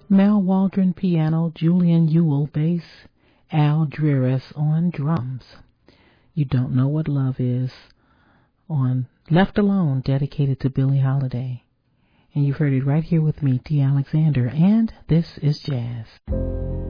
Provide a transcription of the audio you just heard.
Mel Waldron piano, Julian Ewell bass, Al Dreares on drums. You Don't Know What Love Is on Left Alone, dedicated to Billie Holiday. And you've heard it right here with me, T. Alexander, and this is Jazz.